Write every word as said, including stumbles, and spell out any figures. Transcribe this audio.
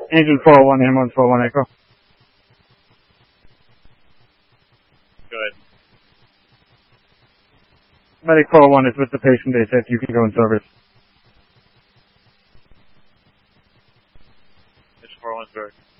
Angel four oh one, ambulance four oh one Echo. Good. Medic four oh one is with the patient. They said you can go in service. Angel four oh one is very